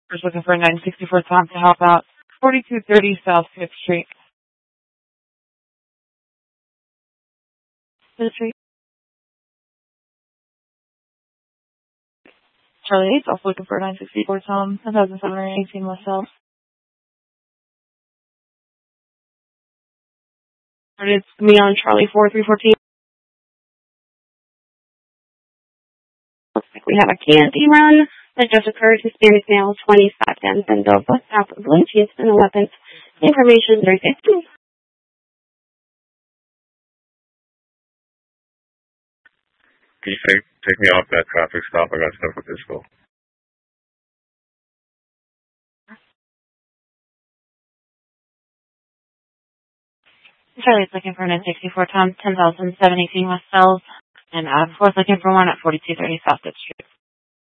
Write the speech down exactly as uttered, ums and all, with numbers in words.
First looking for a nine sixty-four Tom to help out. forty-two thirty South fifth Street. fifth Street. Charlie eight, also looking for a nine sixty-four Tom, one thousand seven hundred eighteen West South. It's me on Charlie four three fourteen. Looks like we have a candy run that just occurred. Hispanic male, twenty-five ten, Mendoza, south of Lynch, Houston, weapons. Information three fifty. Can you take, take me off that traffic stop? I got stuff with this school. Charlie's looking for a nine sixty-four Tom, ten thousand seven eighteen West South. And uh, fourth looking for one at forty-two thirty South fifth Street.